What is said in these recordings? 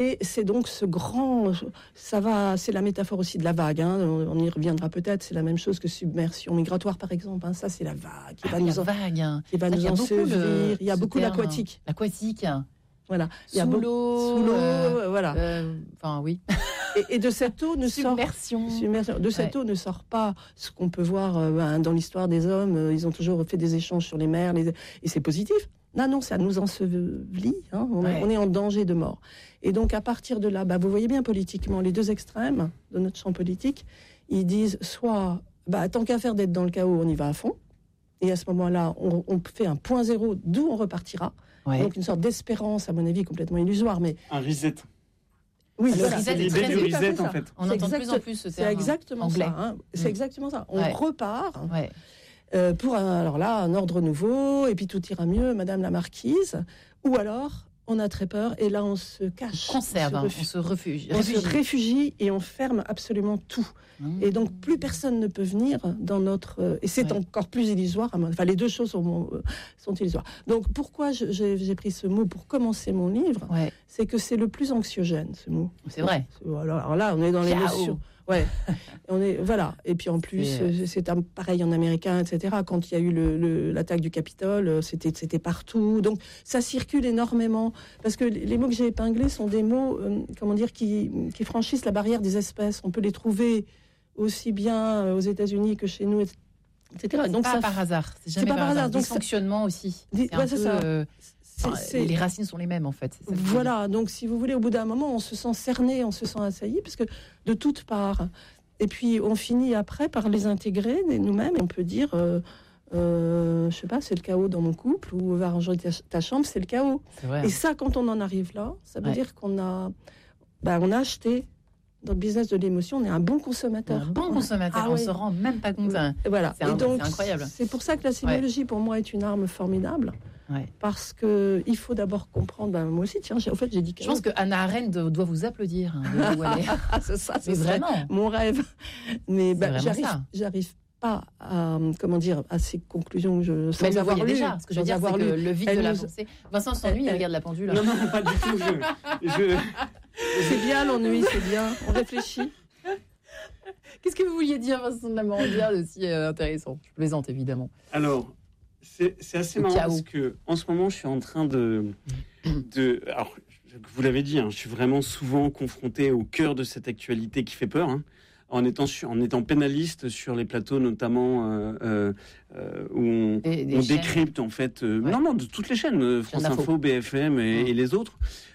Et c'est donc ce grand, c'est la métaphore aussi de la vague, hein, on y reviendra peut-être, c'est la même chose que submersion migratoire par exemple, hein, ça c'est la vague qui va nous ensevelir, il y a beaucoup l'aquatique. L'aquatique. Voilà, il y a sous l'eau, voilà. Enfin oui. Et de cette eau ne eau ne sort pas ce qu'on peut voir dans l'histoire des hommes. Ils ont toujours fait des échanges sur les mers, et c'est positif. Non, ça nous ensevelit. Hein, on est en danger de mort. Et donc à partir de là, vous voyez bien politiquement les deux extrêmes de notre champ politique. Ils disent soit, tant qu'à faire d'être dans le chaos, on y va à fond. Et à ce moment-là, on fait un point zéro d'où on repartira. Ouais. Donc une sorte d'espérance, à mon avis, complètement illusoire. Mais un reset. Oui, c'est l'idée du reset, en fait. On entend de plus en plus ce terme. C'est exactement anglais. Ça. Hein. C'est exactement ça. On repart pour un ordre nouveau, et puis tout ira mieux, Madame la Marquise. Ou alors, on a très peur, et là, on se cache. On se réfugie. On se réfugie, et on ferme absolument tout. Et donc, plus personne ne peut venir dans notre... Et c'est encore plus illusoire. Enfin, les deux choses sont illusoires. Donc, pourquoi j'ai pris ce mot pour commencer mon livre, c'est que c'est le plus anxiogène, ce mot. C'est vrai. Alors là, on est dans l'émotion. Ouais, voilà. Et puis en plus, c'est pareil en américain, etc. Quand il y a eu l'attaque du Capitole, c'était partout. Donc ça circule énormément parce que les mots que j'ai épinglés sont des mots, qui franchissent la barrière des espèces. On peut les trouver aussi bien aux États-Unis que chez nous, etc. Donc ça, pas par hasard. C'est jamais pas par hasard. Donc fonctionnement aussi. C'est ça. Les racines sont les mêmes en fait. Voilà, donc si vous voulez, au bout d'un moment, on se sent cerné, on se sent assailli, parce que de toutes parts. Et puis on finit après par les intégrer nous-mêmes. On peut dire, je sais pas, c'est le chaos dans mon couple, ou va ranger ta chambre, c'est le chaos. C'est vrai, et ça, quand on en arrive là, ça veut dire qu'on a acheté. Dans le business de l'émotion, on est un bon consommateur. On se rend même pas compte. Voilà. C'est incroyable. C'est pour ça que la sémiologie, pour moi, est une arme formidable. Parce que il faut d'abord comprendre. Moi aussi, tiens, j'ai dit. Je pense que Hannah Arendt doit vous applaudir. C'est vraiment mon rêve. Mais j'arrive pas à ces conclusions sans avoir lu. Déjà, ce que je veux dire, c'est que le vide de la pensée. Vincent s'ennuie, il regarde la pendule. Non, pas du tout. C'est bien l'ennui, c'est bien. On réfléchit. Qu'est-ce que vous vouliez dire, Vincent de la Morandière, de si intéressant? Je plaisante, évidemment. Alors, c'est assez marrant parce que en ce moment, je suis en train alors, vous l'avez dit, je suis vraiment souvent confronté au cœur de cette actualité qui fait peur. En étant pénaliste sur les plateaux, notamment où on décrypte en fait, de toutes les chaînes, France Info, BFM et les autres,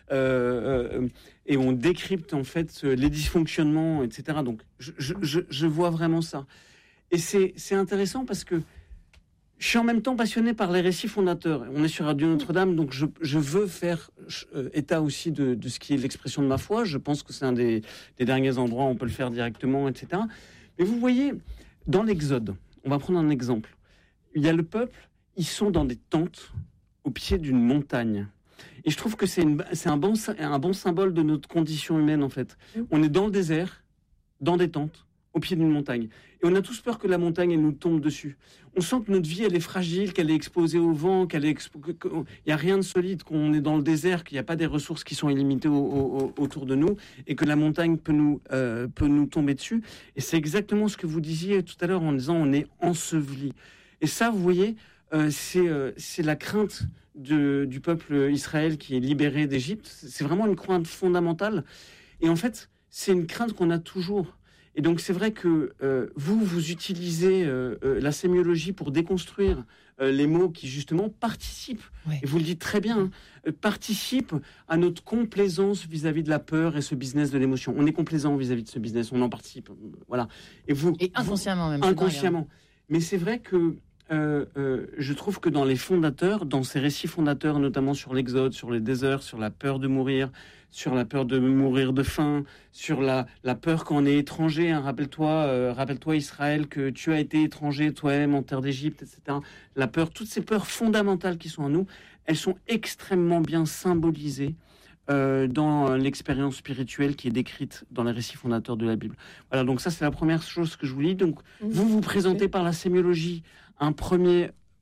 et on décrypte en fait les dysfonctionnements, etc. Donc je vois vraiment ça, et c'est intéressant parce que je suis en même temps passionné par les récits fondateurs. On est sur Radio Notre-Dame, donc je veux faire état aussi de ce qui est l'expression de ma foi. Je pense que c'est un des derniers endroits où on peut le faire directement, etc. Mais vous voyez, dans l'Exode, on va prendre un exemple. Il y a le peuple, ils sont dans des tentes au pied d'une montagne. Et je trouve que c'est un bon symbole de notre condition humaine, en fait. On est dans le désert, dans des tentes, au pied d'une montagne. Et on a tous peur que la montagne, elle nous tombe dessus. On sent que notre vie, elle est fragile, qu'elle est exposée au vent, qu'il n'y a rien de solide, qu'on est dans le désert, qu'il n'y a pas des ressources qui sont illimitées autour de nous, et que la montagne peut nous tomber dessus. Et c'est exactement ce que vous disiez tout à l'heure en disant on est enseveli. Et ça, vous voyez, c'est la crainte du peuple Israël qui est libéré d'Égypte. C'est vraiment une crainte fondamentale. Et en fait, c'est une crainte qu'on a toujours. Et donc c'est vrai que vous utilisez la sémiologie pour déconstruire les mots qui justement participent, et vous le dites très bien, participent à notre complaisance vis-à-vis de la peur et ce business de l'émotion. On est complaisant vis-à-vis de ce business, on en participe, voilà. Et inconsciemment même. Inconsciemment. Mais c'est vrai que je trouve que dans les fondateurs, dans ces récits fondateurs, notamment sur l'Exode, sur les déserts, sur la peur de mourir, sur la peur de mourir de faim, sur la peur quand on est étranger. Rappelle-toi Israël, que tu as été étranger toi-même en terre d'Égypte, etc. La peur, toutes ces peurs fondamentales qui sont en nous, elles sont extrêmement bien symbolisées dans l'expérience spirituelle qui est décrite dans les récits fondateurs de la Bible. Voilà, donc ça c'est la première chose que je vous dis. Donc vous présentez par la sémiologie un premier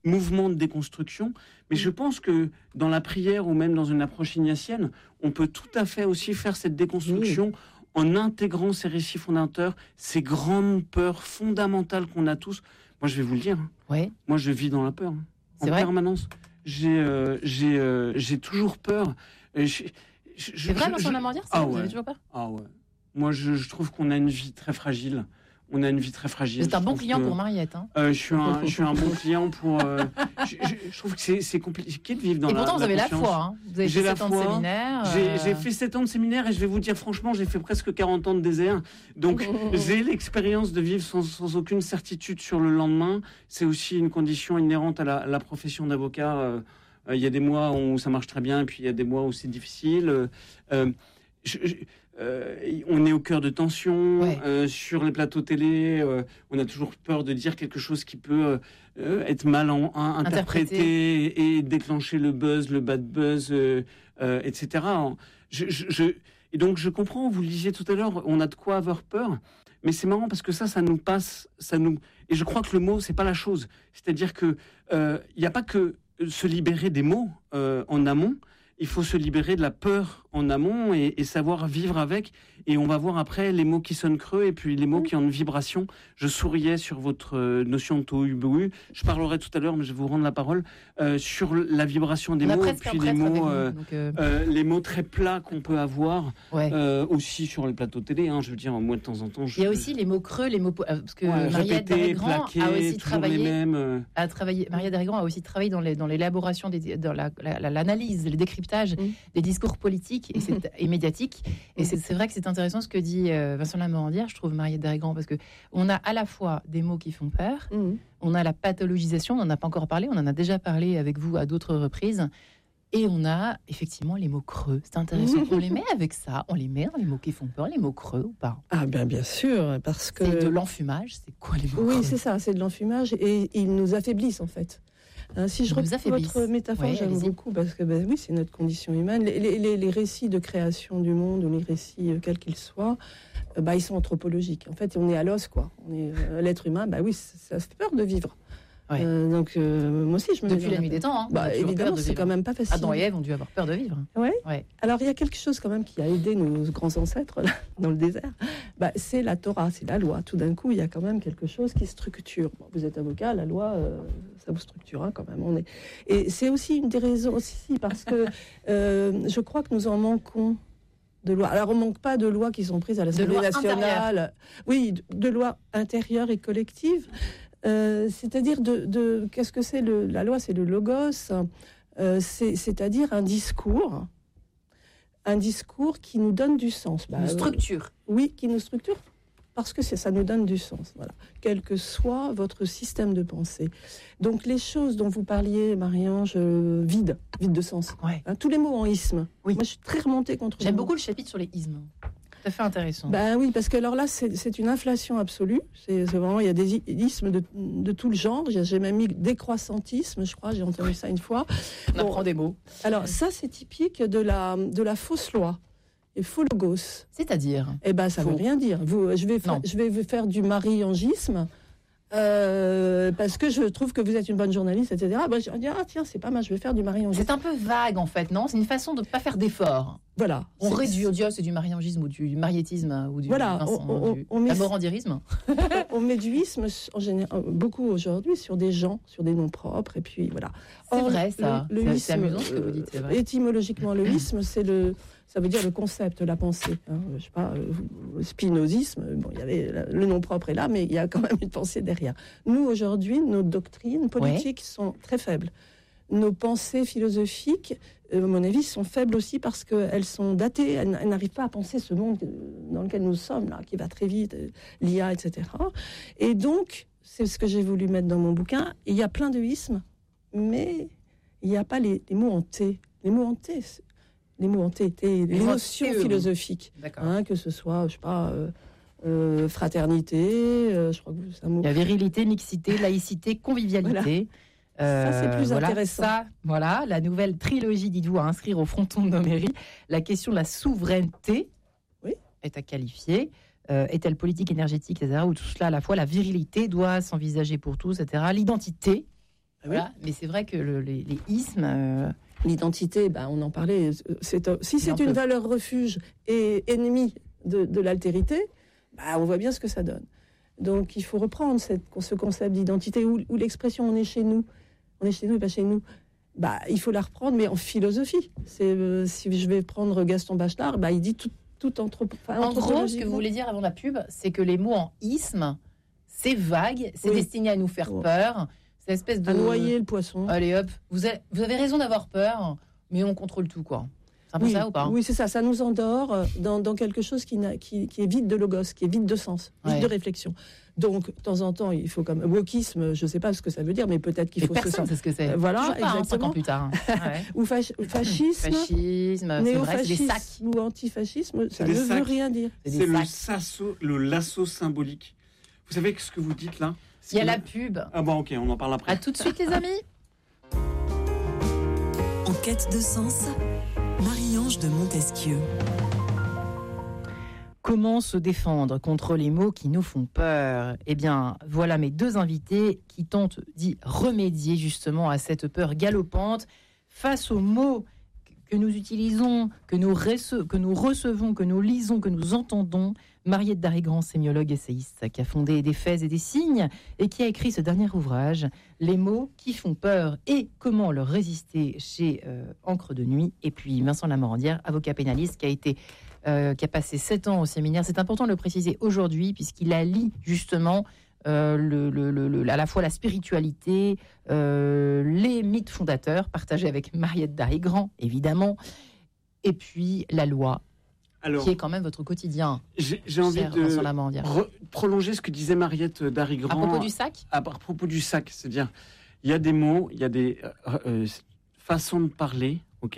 mouvement de déconstruction. Mais je pense que dans la prière ou même dans une approche ignatienne, on peut tout à fait aussi faire cette déconstruction en intégrant ces récits fondateurs, ces grandes peurs fondamentales qu'on a tous. Moi, je vais vous le dire. Moi, je vis dans la peur en permanence. J'ai toujours peur. C'est vrai, Vincent Lamandière, vous avez toujours peur ? Ah ouais. Moi, je trouve qu'on a une vie très fragile. On a une vie très fragile. C'est un bon client pour Mariette. Je suis un bon client pour. Je trouve que c'est compliqué de vivre dans la. Et pourtant, vous avez la foi. Hein. Vous avez fait 7 ans de séminaire. J'ai fait 7 ans de séminaire et je vais vous dire franchement, j'ai fait presque 40 ans de désert. Donc, j'ai l'expérience de vivre sans aucune certitude sur le lendemain. C'est aussi une condition inhérente à la profession d'avocat. Il y a des mois où ça marche très bien et puis il y a des mois où c'est difficile. On est au cœur de tensions sur les plateaux télé. On a toujours peur de dire quelque chose qui peut être mal interprété et déclencher le buzz, le bad buzz, etc. Et donc je comprends. Vous le disiez tout à l'heure, on a de quoi avoir peur. Mais c'est marrant parce que ça nous passe, Et je crois que le mot, c'est pas la chose. C'est-à-dire que il n'y a pas que se libérer des mots en amont. Il faut se libérer de la peur en amont et savoir vivre avec. Et on va voir après les mots qui sonnent creux et puis les mots qui ont une vibration. Je souriais sur votre notion de tohu-bohu. Je parlerai tout à l'heure, mais je vais vous rendre la parole, sur la vibration des mots et puis les mots très plats qu'on peut avoir aussi sur les plateaux télé. Je veux dire, moi, de temps en temps... Il y a aussi les mots creux, les mots... Parce que Mariette Darigrand a aussi travaillé... Mariette Darigrand a aussi travaillé dans l'élaboration, dans l'analyse, les décryptages des discours politiques et médiatiques. Et c'est vrai que c'est intéressant ce que dit Vincent Lamandière, je trouve, Mariette Darigrand, parce qu'on a à la fois des mots qui font peur, on a la pathologisation, on n'en a pas encore parlé, on en a déjà parlé avec vous à d'autres reprises, et on a effectivement les mots creux. C'est intéressant. On les met avec ça, on les met dans les mots qui font peur, les mots creux ou pas ? Ah bien sûr, parce que... C'est de l'enfumage, c'est quoi les mots creux ? Oui, c'est ça, c'est de l'enfumage, et ils nous affaiblissent en fait. Si je reprends votre métaphore, j'aime beaucoup, parce que oui, c'est notre condition humaine. Les récits de création du monde, ou les récits quels qu'ils soient, ils sont anthropologiques. En fait, on est à l'os, quoi. On est l'être humain. Oui, ça fait peur de vivre. Donc moi aussi, je me depuis la nuit des temps. Évidemment, c'est quand même pas facile. Adam et Ève ont dû avoir peur de vivre. Ouais. Alors il y a quelque chose quand même qui a aidé nos grands ancêtres là, dans le désert. C'est la Torah, c'est la loi. Tout d'un coup, il y a quand même quelque chose qui structure. Vous êtes avocat, la loi, ça vous structure quand même. Et c'est aussi une des raisons aussi parce que je crois que nous en manquons de lois. Alors on manque pas de lois qui sont prises à l'Assemblée nationale. Oui, de lois intérieures et collectives. C'est-à-dire qu'est-ce que c'est la loi, c'est le logos, c'est-à-dire un discours qui nous donne du sens. Une structure. Oui, qui nous structure, parce que ça nous donne du sens, voilà. Quel que soit votre système de pensée. Donc les choses dont vous parliez, Marie-Ange, vides de sens. Tous les mots en isme. Oui. Moi, je suis très remontée contre. J'aime beaucoup le chapitre sur les ismes. Tout à fait intéressant. Oui, parce que alors là, c'est une inflation absolue. C'est vraiment, il y a des ismes de tout le genre. J'ai même mis décroissantisme, je crois, j'ai entendu ça une fois. On apprend des mots. Alors ça, c'est typique de la fausse loi. Et faux logos. C'est-à-dire ça ne veut rien dire. Je vais vous faire du mariangisme. Parce que je trouve que vous êtes une bonne journaliste, etc. Je dis, tiens, c'est pas mal, je vais faire du mariangisme. C'est un peu vague, en fait, non ? C'est une façon de ne pas faire d'efforts. Voilà. On réduit au Dieu, c'est du mariangisme ou du mariétisme ou du amorandirisme. On met du isme, en général, beaucoup aujourd'hui, sur des gens, sur des noms propres, et puis voilà. C'est vrai, ça. C'est amusant ce que vous dites, c'est vrai. Étymologiquement, le isme, ça veut dire le concept, la pensée. Je sais pas, spinozisme, il y avait le nom propre est là, mais il y a quand même une pensée derrière. Nous, aujourd'hui, nos doctrines politiques sont très faibles. Nos pensées philosophiques, à mon avis, sont faibles aussi parce qu'elles sont datées. Elles n'arrivent pas à penser ce monde dans lequel nous sommes, là, qui va très vite, l'IA, etc. Et donc, c'est ce que j'ai voulu mettre dans mon bouquin. Il y a plein de ismes, mais il n'y a pas les mots en T. Les mots en T, les notions philosophiques. Que ce soit, je sais pas... fraternité, je crois que c'est un mot. Il y a virilité, mixité, laïcité, convivialité. Ça, c'est plus intéressant. Voilà, la nouvelle trilogie, dites-vous, à inscrire au fronton de nos mairies. La question de la souveraineté est à qualifier. Est-elle politique, énergétique, etc. Ou tout cela à la fois, la virilité doit s'envisager pour tous, etc. L'identité, Voilà. Mais c'est vrai que les ismes... L'identité, on en parlait. Si c'est une valeur refuge et ennemie de l'altérité, on voit bien ce que ça donne. Donc il faut reprendre ce concept d'identité où l'expression on est chez nous et pas chez nous. Il faut la reprendre, mais en philosophie. Si je vais prendre Gaston Bachelard, il dit tout en gros, ce que vous voulez dire avant la pub, c'est que les mots en isme, c'est vague, c'est destiné à nous faire peur. C'est l'espèce de... À noyer le poisson. Allez hop, vous avez raison d'avoir peur, mais on contrôle tout, quoi. C'est un peu ça ou pas ? Oui, c'est ça. Ça nous endort dans quelque chose qui est vide de logos, qui est vide de sens, vide de réflexion. Donc, de temps en temps, il faut comme wokisme, je ne sais pas ce que ça veut dire, mais peut-être qu'il faut... Personne sait ce que c'est. Voilà, pas, exactement. 5 ans plus tard. Ou fascisme, néofascisme ou antifascisme, ça ne veut rien dire. C'est le lasso symbolique. Vous savez ce que vous dites là ? Il y a la pub. Ah bon, ok, on en parle après. À tout de suite, les amis. En quête de sens, Marie-Ange de Montesquieu. Comment se défendre contre les mots qui nous font peur ? Eh bien, voilà mes 2 invités qui tentent d'y remédier justement à cette peur galopante face aux mots que nous utilisons, que nous recevons, que nous lisons, que nous entendons. Mariette Darigrand, sémiologue essayiste, qui a fondé Des faits et des signes et qui a écrit ce dernier ouvrage, Les mots qui font peur et comment leur résister, chez Encre de Nuit. Et puis Vincent Lamorandière, avocat pénaliste, qui a passé 7 ans au séminaire. C'est important de le préciser aujourd'hui, puisqu'il allie justement à la fois la spiritualité, les mythes fondateurs, partagés avec Mariette Darigrand, évidemment, et puis la loi, qui est quand même votre quotidien. J'ai envie de prolonger ce que disait Mariette Darigrand. À propos du sac ? À propos du sac, c'est-à-dire, il y a des mots, il y a des façons de parler,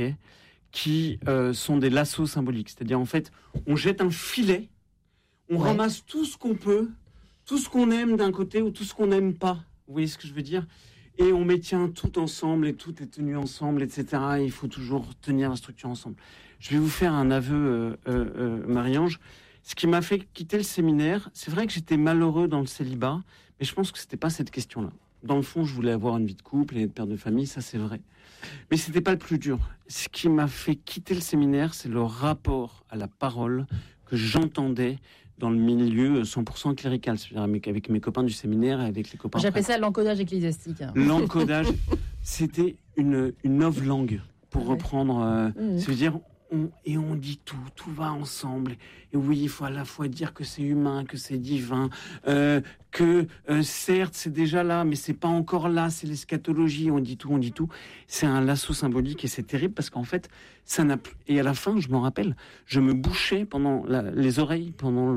qui sont des lassos symboliques. C'est-à-dire, en fait, on jette un filet, on ramasse tout ce qu'on peut, tout ce qu'on aime d'un côté ou tout ce qu'on n'aime pas. Vous voyez ce que je veux dire ? Et on maintient tout ensemble et tout est tenu ensemble, etc. Et il faut toujours tenir la structure ensemble. Je vais vous faire un aveu, Marie-Ange. Ce qui m'a fait quitter le séminaire, c'est vrai que j'étais malheureux dans le célibat, mais je pense que c'était pas cette question-là. Dans le fond, je voulais avoir une vie de couple et être père de famille, ça c'est vrai. Mais c'était pas le plus dur. Ce qui m'a fait quitter le séminaire, c'est le rapport à la parole que j'entendais dans le milieu 100% clérical, c'est-à-dire avec mes copains du séminaire et avec les copains... J'appelle ça l'encodage ecclésiastique. L'encodage, c'était une novlangue, pour reprendre... C'est-à-dire, on dit tout va ensemble. Et oui, il faut à la fois dire que c'est humain, que c'est divin, que certes, c'est déjà là, mais c'est pas encore là, c'est l'eschatologie, on dit tout. C'est un lasso symbolique et c'est terrible parce qu'en fait, ça n'a plus... Et à la fin, je m'en rappelle, je me bouchais pendant les oreilles, pendant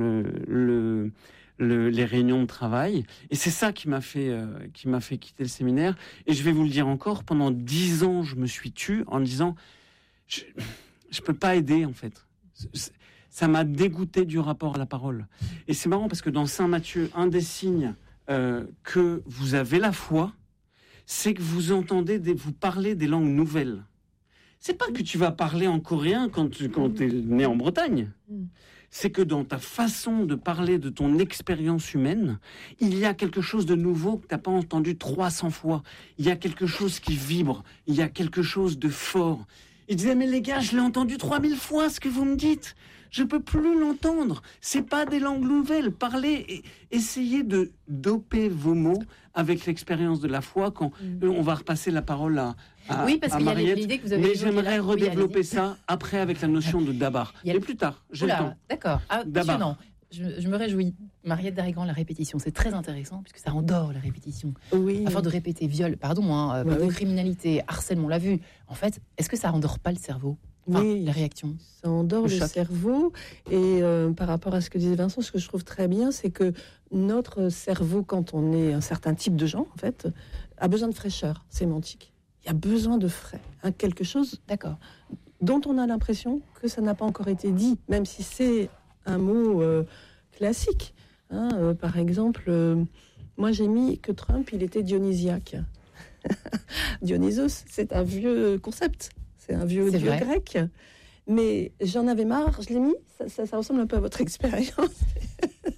les réunions de travail. Et c'est ça qui m'a fait quitter le séminaire. Et je vais vous le dire encore, pendant 10 ans, je me suis tué en disant... Je peux pas aider, en fait. Ça m'a dégoûté du rapport à la parole. Et c'est marrant parce que dans Saint Matthieu, un des signes que vous avez la foi, c'est que vous entendez, vous parlez des langues nouvelles. C'est pas que tu vas parler en coréen quand tu es né en Bretagne. C'est que dans ta façon de parler de ton expérience humaine, il y a quelque chose de nouveau que tu n'as pas entendu 300 fois. Il y a quelque chose qui vibre. Il y a quelque chose de fort. Il disait, mais les gars, je l'ai entendu 3000 fois, ce que vous me dites. Je peux plus l'entendre. C'est pas des langues nouvelles. Parlez et essayez de doper vos mots avec l'expérience de la foi quand on va repasser la parole à oui, parce qu'il y a l'idée que vous avez... Mais j'aimerais redévelopper ça après avec la notion de dabar. Et plus tard, j'ai le temps. D'accord. Passionnant. Je me réjouis. Mariette Darigrand, la répétition, c'est très intéressant puisque ça endort la répétition. Oui. À force de répéter viol, criminalité, harcèlement, on l'a vu. En fait, est-ce que ça endort pas le cerveau ? Oui, les réactions. Ça endort le cerveau. Et par rapport à ce que disait Vincent, ce que je trouve très bien, c'est que notre cerveau, quand on est un certain type de gens, en fait, a besoin de fraîcheur sémantique. Il y a besoin de frais. Quelque chose dont on a l'impression que ça n'a pas encore été dit, même si c'est un mot classique. Par exemple, moi j'ai mis que Trump, il était dionysiaque. Dionysos, c'est un vieux concept. C'est un vieux dieu grec. Mais j'en avais marre, je l'ai mis. Ça ressemble un peu à votre expérience.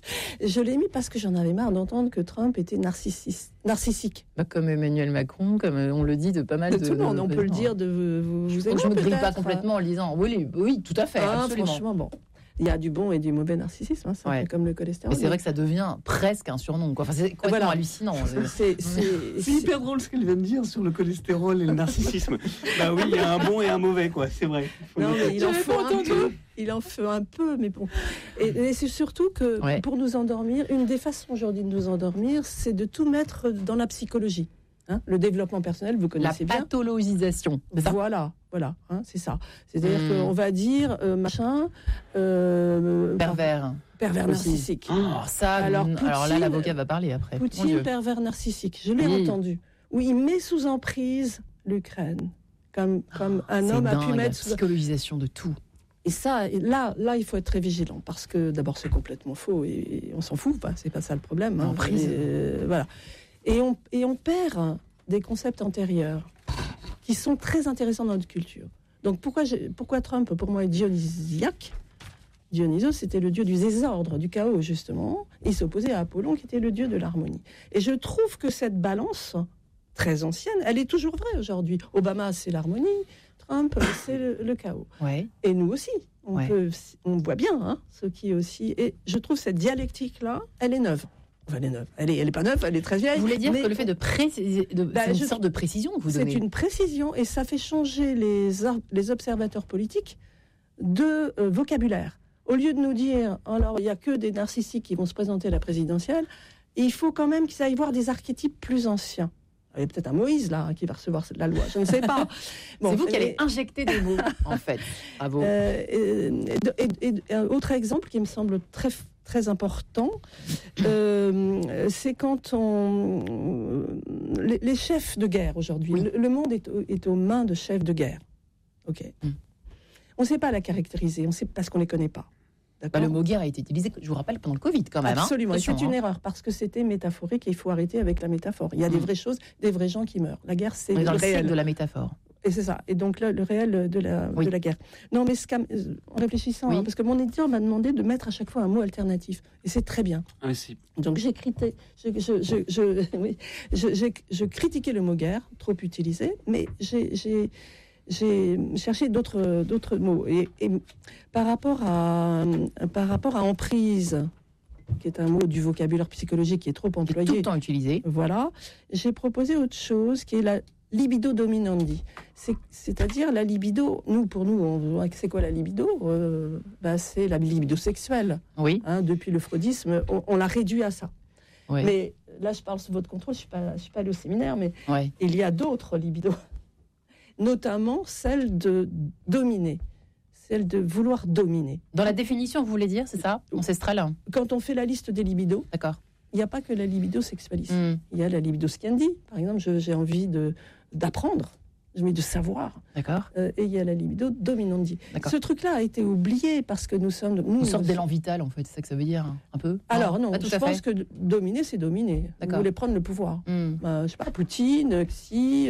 Je l'ai mis parce que j'en avais marre d'entendre que Trump était narcissique. Comme Emmanuel Macron, comme on le dit de pas mal de tout le monde. On peut le dire de vous. Je ne me grille pas complètement en le disant. Oui, tout à fait, absolument. Franchement, bon. Il y a du bon et du mauvais narcissisme, hein, c'est un peu comme le cholestérol. Mais c'est vrai que ça devient presque un surnom, quoi. Enfin, c'est complètement hallucinant. C'est hyper drôle ce qu'elle vient de dire sur le cholestérol et le narcissisme. Bah oui, il y a un bon et un mauvais, quoi. C'est vrai. Non, mais il en faut un peu, mais bon. Et c'est surtout que pour nous endormir, une des façons aujourd'hui de nous endormir, c'est de tout mettre dans la psychologie. Hein, le développement personnel, vous connaissez bien. La pathologisation. Voilà, hein, c'est ça. C'est-à-dire qu'on va dire machin... pervers narcissique. Alors là, l'avocat va parler après. Poutine, pervers narcissique. Je l'ai entendu. Où il met sous emprise l'Ukraine. Comme un homme a pu mettre... La psychologisation de tout. Et ça, là, il faut être très vigilant. Parce que d'abord, c'est complètement faux. Et on s'en fout. Enfin, c'est pas ça le problème. Hein, voilà. Et on perd des concepts antérieurs qui sont très intéressants dans notre culture. Donc pourquoi Trump, pour moi, est dionysiaque ? Dionysos, c'était le dieu du désordre, du chaos, justement. Il s'opposait à Apollon, qui était le dieu de l'harmonie. Et je trouve que cette balance, très ancienne, elle est toujours vraie aujourd'hui. Obama, c'est l'harmonie. Trump, c'est le chaos. Ouais. Et nous aussi. On voit bien ce qui est aussi... Et je trouve cette dialectique-là, elle est neuve. Enfin, elle est pas neuve, elle est très vieille. Vous voulez dire que le fait de préciser, c'est une sorte de précision que vous donnez. C'est une précision et ça fait changer les observateurs politiques de vocabulaire. Au lieu de nous dire, alors il n'y a que des narcissiques qui vont se présenter à la présidentielle, il faut quand même qu'ils aillent voir des archétypes plus anciens. Il y a peut-être un Moïse là qui va recevoir la loi, je ne sais pas. Bon, c'est vous qui allez injecter des mots, en fait. Bravo. Autre exemple qui me semble très important, c'est quand les chefs de guerre aujourd'hui. Oui. Le monde est aux mains de chefs de guerre. Ok. On ne sait pas la caractériser, on sait parce qu'on ne les connaît pas. Le mot guerre a été utilisé, je vous rappelle, pendant le Covid quand même. Absolument, c'est une erreur parce que c'était métaphorique et il faut arrêter avec la métaphore. Il y a des vraies choses, des vrais gens qui meurent. La guerre, c'est le réel. Siècle de la métaphore. Et c'est ça. Et donc là, le réel de la guerre. Non, mais en réfléchissant, parce que mon éditeur m'a demandé de mettre à chaque fois un mot alternatif. Et c'est très bien. Ah, si. Donc je critiquais le mot guerre, trop utilisé, mais j'ai cherché d'autres mots. Et par rapport à emprise, qui est un mot du vocabulaire psychologique qui est trop employé, tout le temps utilisé. Voilà. J'ai proposé autre chose qui est la libido dominandi. C'est-à-dire la libido. Pour nous, c'est quoi la libido ? C'est la libido sexuelle. Oui. Depuis le freudisme, on l'a réduit à ça. Oui. Mais là, je parle sous votre contrôle. Je suis pas allée au séminaire, mais il y a d'autres libidos. Notamment celle de dominer, celle de vouloir dominer. Dans la définition, vous voulez dire, c'est ça, ancestrale ? Quand on fait la liste des libidos, d'accord. Il n'y a pas que la libido sexualiste. Il y a la libido scandi, par exemple, j'ai envie d'apprendre, j'ai envie de savoir. D'accord. Et il y a la libido dominandi. D'accord. Ce truc-là a été oublié parce que nous sommes... Une sorte d'élan vital, en fait, c'est ça que ça veut dire, un peu ? Alors non, je pense que dominer, c'est dominer. D'accord. Vous voulez prendre le pouvoir. Je sais pas, Poutine, Xi,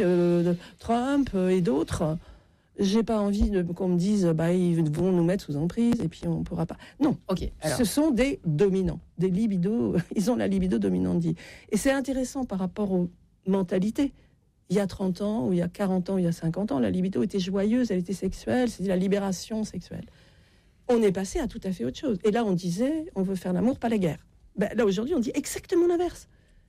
Trump et d'autres... J'ai pas envie qu'on me dise ils vont nous mettre sous emprise et puis on pourra pas. Non. Ok. Alors. Ce sont des dominants, des libidos. Ils ont la libido dominandi. Et c'est intéressant par rapport aux mentalités. Il y a 30 ans, ou il y a 40 ans, ou il y a 50 ans, la libido était joyeuse, elle était sexuelle, c'était la libération sexuelle. On est passé à tout à fait autre chose. Et là, on disait, on veut faire l'amour, pas la guerre. Là, aujourd'hui, on dit exactement l'inverse.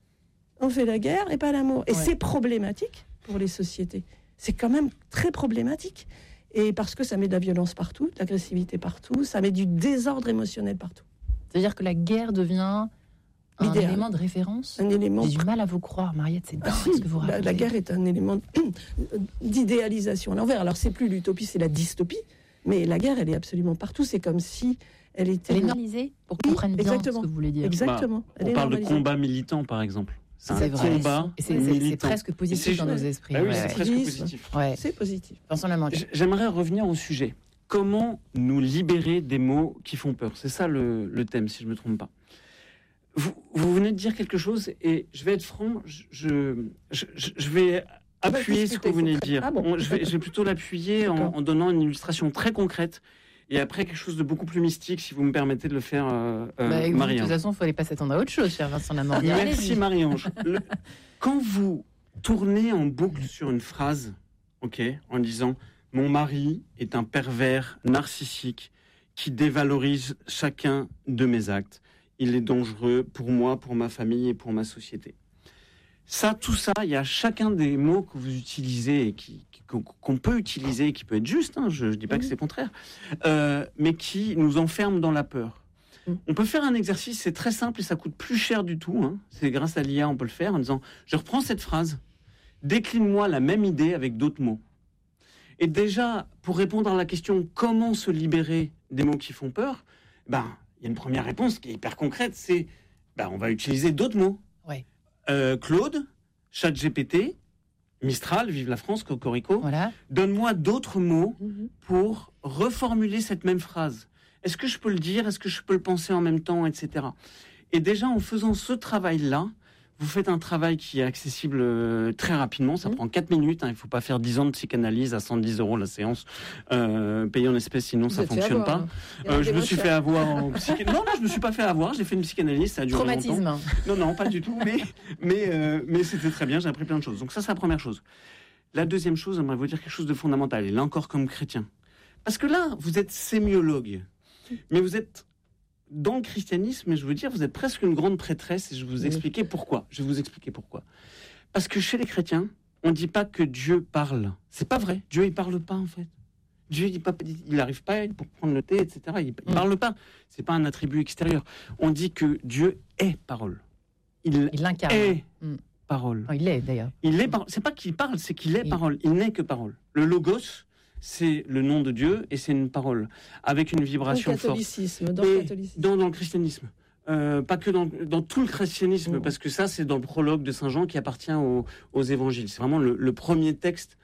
On fait la guerre et pas l'amour. Et c'est problématique pour les sociétés. C'est quand même très problématique. Et parce que ça met de la violence partout, de l'agressivité partout, ça met du désordre émotionnel partout. C'est-à-dire que la guerre devient un élément de référence ? J'ai du mal à vous croire, Mariette, c'est dingue ce que vous racontez. La guerre est un élément d'idéalisation à l'envers. Alors, c'est plus l'utopie, c'est la dystopie. Mais la guerre, elle est absolument partout. C'est comme si elle était... Elle est normalisée, pour qu'on comprenne bien ce que vous voulez dire. Exactement. On parle de combat militant, par exemple. C'est vrai. Combat c'est presque positif dans nos esprits. Ah oui, c'est presque positif. C'est positif. J'aimerais revenir au sujet. Comment nous libérer des mots qui font peur ? C'est ça le thème, si je ne me trompe pas. Vous venez de dire quelque chose et je vais être franc, je vais appuyer ce que vous venez de dire. Je vais plutôt l'appuyer en donnant une illustration très concrète Et après, quelque chose de beaucoup plus mystique, si vous me permettez de le faire, Marie-Ange. De toute façon, il ne fallait pas s'attendre à autre chose, cher Vincent Lamandière. Merci, Marie-Ange. Quand vous tournez en boucle sur une phrase, en disant « Mon mari est un pervers narcissique qui dévalorise chacun de mes actes. Il est dangereux pour moi, pour ma famille et pour ma société. » Tout ça, il y a chacun des mots que vous utilisez et qu'on peut utiliser, qui peut être juste, je ne dis pas que c'est le contraire, mais qui nous enferme dans la peur. On peut faire un exercice, c'est très simple et ça coûte plus cher du tout. C'est grâce à l'IA, on peut le faire en disant « Je reprends cette phrase, décline-moi la même idée avec d'autres mots. » Et déjà, pour répondre à la question « Comment se libérer des mots qui font peur ?», il y a une première réponse qui est hyper concrète, c'est on va utiliser d'autres mots. Ouais. Claude, ChatGPT, Mistral, Vive la France, Cocorico, donne-moi d'autres mots pour reformuler cette même phrase. Est-ce que je peux le dire ? Est-ce que je peux le penser en même temps, etc. Et déjà, en faisant ce travail-là, vous faites un travail qui est accessible très rapidement. Ça prend 4 minutes. Il ne faut pas faire 10 ans de psychanalyse à 110 € la séance. Payé en espèces, sinon ça ne fonctionne pas. Je me suis fait avoir en psychanalyse. Non, je ne me suis pas fait avoir. J'ai fait une psychanalyse. Ça a duré longtemps. Non, pas du tout. Mais c'était très bien. J'ai appris plein de choses. Donc ça, c'est la première chose. La deuxième chose, j'aimerais vous dire quelque chose de fondamental. Et là encore, comme chrétien. Parce que là, vous êtes sémiologue. Mais vous êtes... dans le christianisme, je veux dire, vous êtes presque une grande prêtresse et je vais vous expliquer pourquoi. Parce que chez les chrétiens, on ne dit pas que Dieu parle. C'est pas vrai. Dieu, il parle pas, en fait. Dieu, il n'arrive pas pour prendre le thé, etc. Il parle pas. C'est pas un attribut extérieur. On dit que Dieu est parole. Il l'incarne. Est parole. Il est, d'ailleurs. C'est pas qu'il parle, c'est qu'il est parole. Il n'est que parole. Le logos, c'est le nom de Dieu et c'est une parole avec une vibration forte. Dans le christianisme. Pas que dans tout le christianisme, parce que ça, c'est dans le prologue de Saint Jean qui appartient aux évangiles. C'est vraiment le premier texte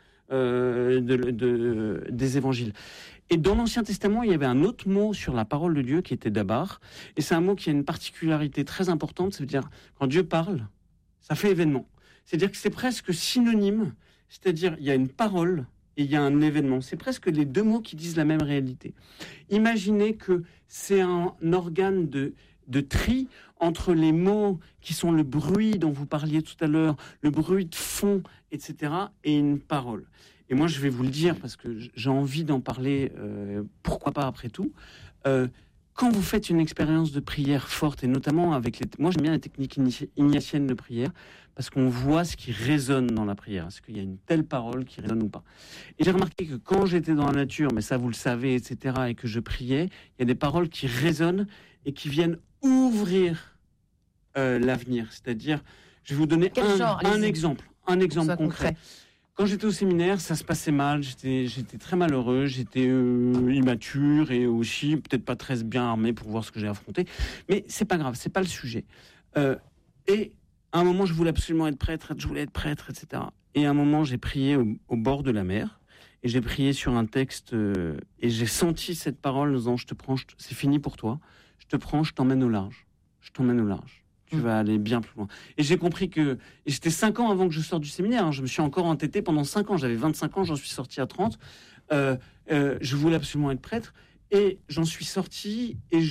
des évangiles. Et dans l'Ancien Testament, il y avait un autre mot sur la parole de Dieu qui était dabar. Et c'est un mot qui a une particularité très importante. Ça veut dire, quand Dieu parle, ça fait événement. C'est-à-dire que c'est presque synonyme. C'est-à-dire, il y a une parole et il y a un événement. C'est presque les deux mots qui disent la même réalité. Imaginez que c'est un organe de tri entre les mots qui sont le bruit dont vous parliez tout à l'heure, le bruit de fond, etc., et une parole. Et moi, je vais vous le dire, parce que j'ai envie d'en parler, pourquoi pas après tout. Quand vous faites une expérience de prière forte, et notamment avec moi j'aime bien les techniques ignatiennes de prière, parce qu'on voit ce qui résonne dans la prière. Est-ce qu'il y a une telle parole qui résonne ou pas ? Et j'ai remarqué que quand j'étais dans la nature, mais ça vous le savez, etc., et que je priais, il y a des paroles qui résonnent et qui viennent ouvrir l'avenir. C'est-à-dire, je vais vous donner un exemple concret. Quand j'étais au séminaire, ça se passait mal, j'étais très malheureux, j'étais immature et aussi peut-être pas très bien armé pour voir ce que j'ai affronté. Mais c'est pas grave, c'est pas le sujet. Et à un moment, je voulais absolument être prêtre, etc. Et à un moment, j'ai prié au bord de la mer et j'ai prié sur un texte et j'ai senti cette parole nous disant, je te prends, c'est fini pour toi, je te prends, je t'emmène au large. Tu vas aller bien plus loin. Et j'ai compris que... Et j'étais 5 ans avant que je sorte du séminaire. Je me suis encore entêté pendant 5 ans. J'avais 25 ans, j'en suis sorti à 30. Je voulais absolument être prêtre. Et j'en suis sorti et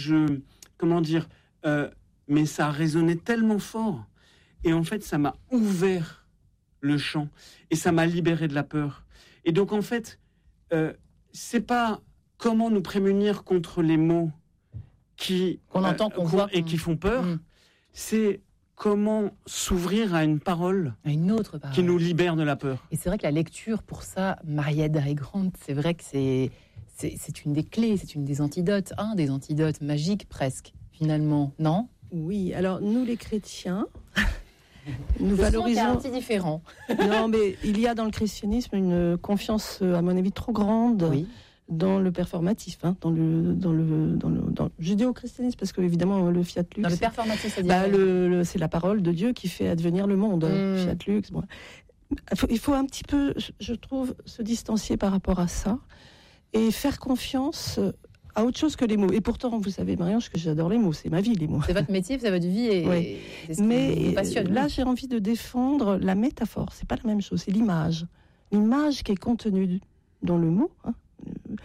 mais ça a résonné tellement fort. Et en fait, ça m'a ouvert le champ. Et ça m'a libéré de la peur. Et donc, en fait, c'est pas comment nous prémunir contre les mots qu'on entend, qu'on voit et qui font peur. C'est comment s'ouvrir à une parole, une autre parole, qui nous libère de la peur. Et c'est vrai que la lecture, pour ça, Mariette Darry-Grant, c'est vrai que c'est une des clés, c'est une des antidotes, un des antidotes magiques presque, finalement, non ? Oui, alors nous les chrétiens, nous valorisons... C'est un petit différent. Non, mais il y a dans le christianisme une confiance, à mon avis, trop grande... Oui. Dans le performatif, dans le judéo-christianisme, parce que évidemment le fiat lux. Dans le performatif, c'est-à-dire c'est la parole de Dieu qui fait advenir le monde. Fiat lux. Bon. Il faut un petit peu, je trouve, se distancier par rapport à ça et faire confiance à autre chose que les mots. Et pourtant, vous savez, Marie-Ange, que j'adore les mots. C'est ma vie, les mots. C'est votre métier, c'est votre vie et c'est ce qui vous passionne. Là, j'ai envie de défendre la métaphore. C'est pas la même chose. C'est l'image qui est contenue dans le mot.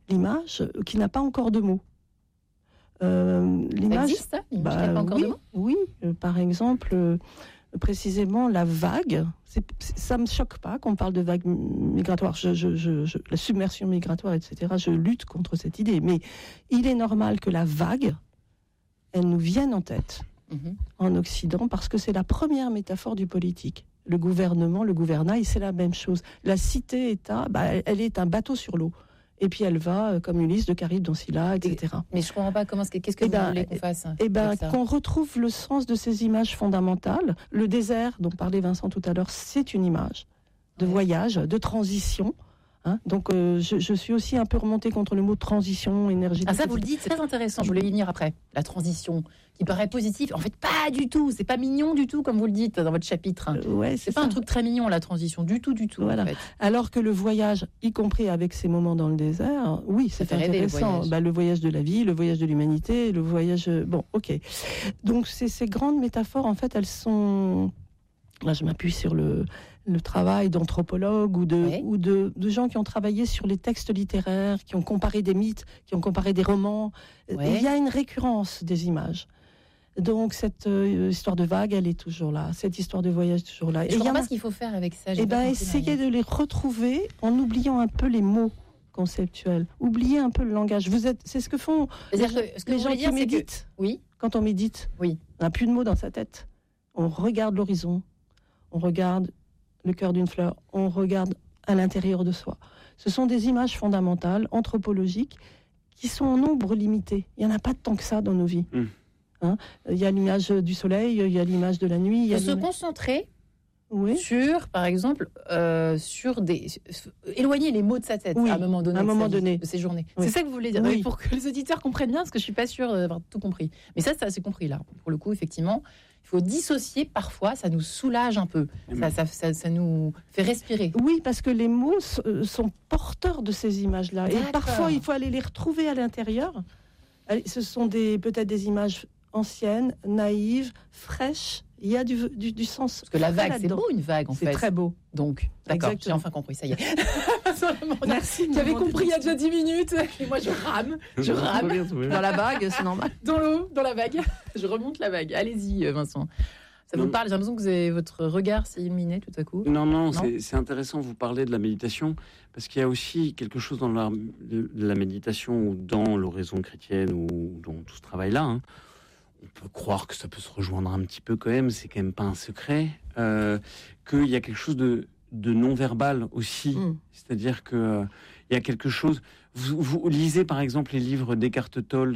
l'image qui n'a pas encore de mots. L'image, ça existe, ça, l'image qui n'a pas encore de mots ? Oui, par exemple, précisément la vague. Ça ne me choque pas qu'on parle de vague migratoire. La submersion migratoire, etc. Je lutte contre cette idée. Mais il est normal que la vague, elle nous vienne en tête en Occident, parce que c'est la première métaphore du politique. Le gouvernement, le gouvernail, c'est la même chose. La cité-État, elle est un bateau sur l'eau. Et puis elle va, comme Ulysse, de Charybde dans Scylla, etc. Mais je ne comprends pas, qu'est-ce que vous voulez qu'on fasse qu'on retrouve le sens de ces images fondamentales. Le désert, dont parlait Vincent tout à l'heure, c'est une image de voyage, de transition. Donc je suis aussi un peu remontée contre le mot transition énergétique. Ah, ça vous le dites, c'est très intéressant, je voulais y venir après. La transition, qui paraît positive, en fait pas du tout, c'est pas mignon du tout comme vous le dites dans votre chapitre. C'est pas un truc très mignon la transition, du tout. Voilà. En fait. Alors que le voyage, y compris avec ces moments dans le désert, oui, c'est intéressant. Le voyage de la vie, le voyage de l'humanité, le voyage... Bon, ok. Donc ces grandes métaphores, en fait, elles sont... Là, je m'appuie sur le travail d'anthropologues ou de gens qui ont travaillé sur les textes littéraires, qui ont comparé des mythes, qui ont comparé des romans. Il y a une récurrence des images. Donc cette histoire de vague, elle est toujours là. Cette histoire de voyage est toujours là. Je ne comprends pas ce qu'il faut faire avec ça. Essayer de les retrouver en oubliant un peu les mots conceptuels. Oublier un peu le langage. C'est ce que font les gens qui méditent. Quand on médite, on n'a plus de mots dans sa tête. On regarde l'horizon. On regarde le cœur d'une fleur, on regarde à l'intérieur de soi. Ce sont des images fondamentales, anthropologiques, qui sont en nombre limité. Il n'y en a pas tant que ça dans nos vies. Il y a l'image du soleil, il y a l'image de la nuit. Il y a se concentrer sur, par exemple, éloigner les mots de sa tête à un moment donné, de ses journées. C'est ça que vous voulez dire, pour que les auditeurs comprennent bien, parce que je ne suis pas sûre d'avoir tout compris. Mais ça c'est compris là. Pour le coup, effectivement, il faut dissocier parfois, ça nous soulage un peu, ça nous fait respirer. Oui, parce que les mots sont porteurs de ces images-là. Et parfois, il faut aller les retrouver à l'intérieur. Ce sont peut-être des images anciennes, naïves, fraîches. Il y a du sens. Parce que la vague, c'est beau, une vague, en fait. C'est très beau. Donc, d'accord, j'ai enfin compris, ça y est. Merci. J'avais compris il y a déjà 10 minutes. Et moi, je rame. Dans la vague, c'est normal. Dans l'eau, dans la vague. Je remonte la vague. Allez-y, Vincent. Ça vous parle, j'ai l'impression que vous avez, votre regard s'est illuminé tout à coup. Non, c'est intéressant, vous parlez de la méditation, parce qu'il y a aussi quelque chose dans la méditation ou dans l'oraison chrétienne ou dans tout ce travail-là. On peut croire que ça peut se rejoindre un petit peu quand même, c'est quand même pas un secret, qu'il y a quelque chose de non-verbal aussi. C'est-à-dire qu'il y a quelque chose... Vous lisez par exemple les livres d'Eckhart Tolle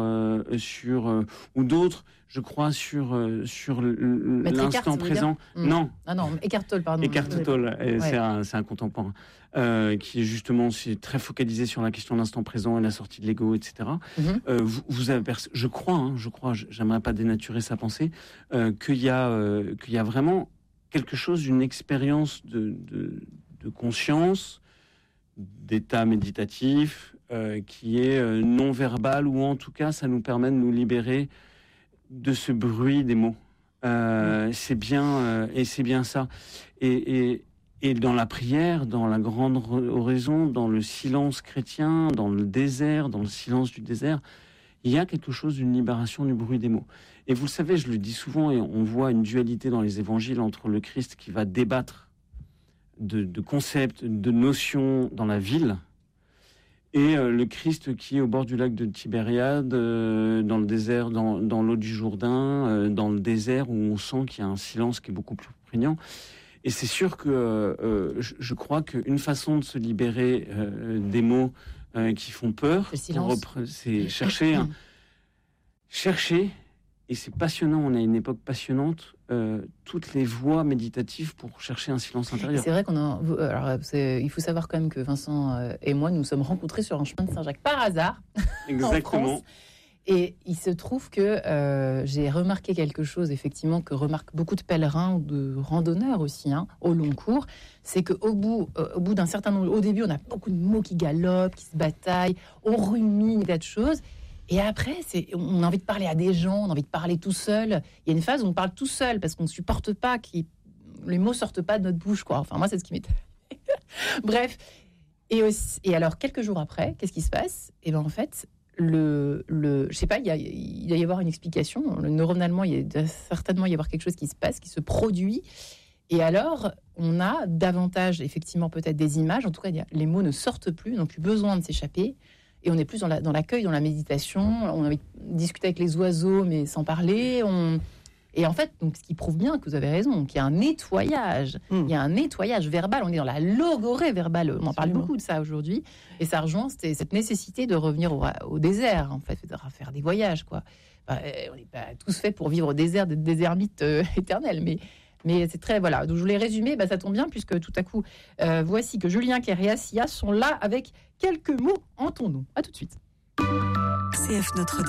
ou d'autres, je crois, sur l'instant présent. Non, Eckhart Tolle, pardon. Eckhart Tolle, c'est un contemporain qui est justement très focalisé sur la question de l'instant présent et la sortie de l'ego, etc. Vous avez je crois, j'aimerais pas dénaturer sa pensée, qu'il y a vraiment quelque chose d'une expérience de conscience, d'état méditatif qui est non verbal, ou en tout cas ça nous permet de nous libérer de ce bruit des mots. C'est bien ça. Et dans la prière, dans la grande oraison, dans le silence chrétien, dans le désert, dans le silence du désert, il y a quelque chose d'une libération du bruit des mots. Et vous le savez, je le dis souvent, et on voit une dualité dans les évangiles entre le Christ qui va débattre de concepts, de notions dans la ville, et le Christ qui est au bord du lac de Tibériade, dans le désert, dans l'eau du Jourdain, dans le désert, où on sent qu'il y a un silence qui est beaucoup plus prégnant. Et c'est sûr que je crois qu'une façon de se libérer des mots qui font peur, c'est chercher, et c'est passionnant, on a une époque passionnante, toutes les voies méditatives pour chercher un silence intérieur. C'est vrai il faut savoir quand même que Vincent et moi, nous sommes rencontrés sur un chemin de Saint-Jacques par hasard. Exactement. En France. Et il se trouve que j'ai remarqué quelque chose, effectivement, que remarquent beaucoup de pèlerins ou de randonneurs aussi, au long cours, c'est qu'au bout d'un certain nombre, au début, on a beaucoup de mots qui galopent, qui se bataillent, on rumine des tas de choses. Et après, on a envie de parler à des gens, on a envie de parler tout seul. Il y a une phase où on parle tout seul parce qu'on ne supporte pas que les mots sortent pas de notre bouche, quoi. Enfin, moi, c'est ce qui m'est... Bref. Et alors, quelques jours après, qu'est-ce qui se passe ? Et bien, en fait, je sais pas, il doit y avoir une explication. Neuronalement, il doit certainement y avoir quelque chose qui se passe, qui se produit. Et alors, on a davantage, effectivement, peut-être des images. En tout cas, les mots ne sortent plus, n'ont plus besoin de s'échapper. Et on est plus dans l'accueil, dans la méditation. On a discuté avec les oiseaux, mais sans parler. Et en fait, donc, ce qui prouve bien que vous avez raison, qu'il y a un nettoyage. Il y a un nettoyage verbal. On est dans la logorée verbale. On en parle beaucoup de ça aujourd'hui. Et ça rejoint cette nécessité de revenir au désert, en fait, de faire des voyages, quoi. Enfin, on n'est pas tous faits pour vivre au désert, des ermites éternels, mais c'est très... Voilà, donc je voulais résumer, ça tombe bien, puisque tout à coup, voici que Julien Clerc et Sia sont là avec quelques mots en ton nom. À tout de suite. CF Notre